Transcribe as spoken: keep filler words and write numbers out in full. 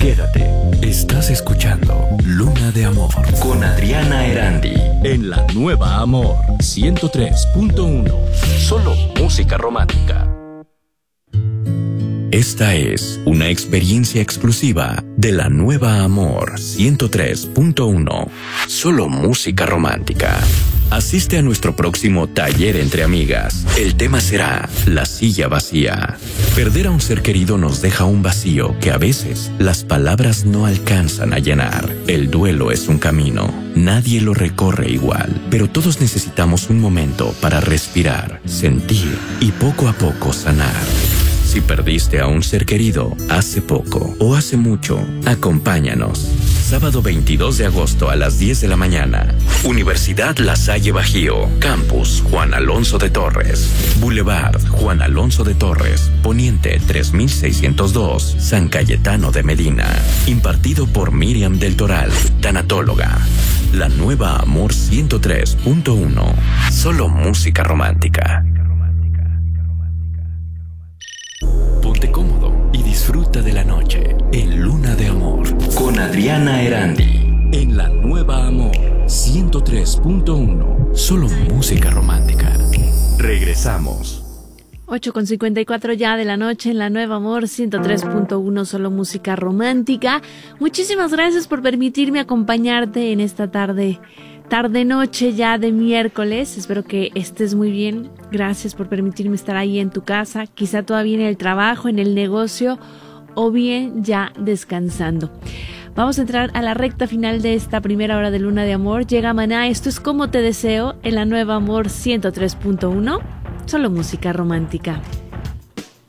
Quédate. Estás escuchando Luna de Amor con Adriana Erandi en la Nueva Amor ciento tres punto uno. Solo música romántica. Esta es una experiencia exclusiva de la Nueva Amor ciento tres punto uno. Solo música romántica. Asiste a nuestro próximo taller entre amigas. El tema será la silla vacía. Perder a un ser querido nos deja un vacío que a veces las palabras no alcanzan a llenar. El duelo es un camino. Nadie lo recorre igual, pero todos necesitamos un momento para respirar, sentir y poco a poco sanar. Si perdiste a un ser querido hace poco o hace mucho, acompáñanos. Sábado veintidós de agosto a las diez de la mañana. Universidad La Salle Bajío. Campus Juan Alonso de Torres. Boulevard Juan Alonso de Torres. Poniente tres mil seiscientos dos. San Cayetano de Medina. Impartido por Miriam del Toral, tanatóloga. La Nueva Amor ciento tres punto uno. Solo música romántica. Ponte cómodo y disfruta de la noche en Luna de Amor con Adriana Erandi en la Nueva Amor ciento tres punto uno. Solo música romántica. Regresamos. ocho con cincuenta y cuatro ya de la noche en la Nueva Amor ciento tres punto uno, solo música romántica. Muchísimas gracias por permitirme acompañarte en esta tarde, tarde noche ya de miércoles. Espero que estés muy bien. Gracias por permitirme estar ahí en tu casa, quizá todavía en el trabajo, en el negocio o bien ya descansando. Vamos a entrar a la recta final de esta primera hora de Luna de Amor. Llega Maná, esto es Como Te Deseo en la Nueva Amor ciento tres punto uno. Solo música romántica.